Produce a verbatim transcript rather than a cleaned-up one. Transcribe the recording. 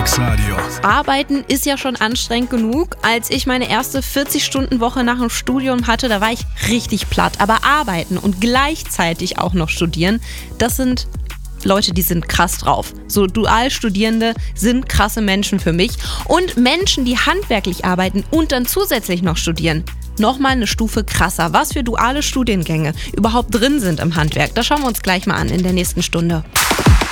Mixradio. Arbeiten ist ja schon anstrengend genug. Als ich meine erste vierzig-Stunden-Woche nach dem Studium hatte, da war ich richtig platt. Aber arbeiten und gleichzeitig auch noch studieren, das sind Leute, die sind krass drauf. So Dualstudierende sind krasse Menschen für mich. Und Menschen, die handwerklich arbeiten und dann zusätzlich noch studieren, nochmal eine Stufe krasser. Was für duale Studiengänge überhaupt drin sind im Handwerk, das schauen wir uns gleich mal an in der nächsten Stunde.